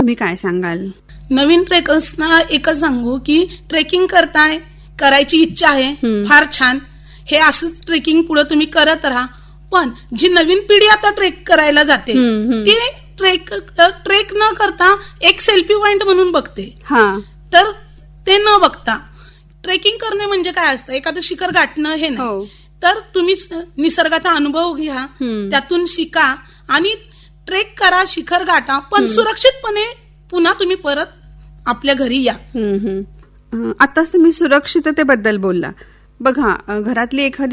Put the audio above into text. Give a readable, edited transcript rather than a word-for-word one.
तुम्ही काय सांगाल? नवीन ट्रेकर्सना एकच सांगू की ट्रेकिंग करायची इच्छा आहे, फार छान. हे असंच ट्रेकिंग पुढे तुम्ही करत राहा. पण जी नवीन पिढी आता ट्रेक करायला जाते ती ट्रेक न करता एक सेल्फी पॉइंट म्हणून बघते. तर ते न बघता ट्रेकिंग करणे म्हणजे काय असतं, एखादं शिखर गाठणं हे नाही. तर तुम्ही निसर्गाचा अनुभव घ्या, त्यातून शिका आणि ट्रेक करा, शिखर गाठा, पण सुरक्षितपणे पुन्हा तुम्ही परत आपल्या घरी या. आताच तुम्ही सुरक्षिततेबद्दल बोलला. बघा, घरातली एखादी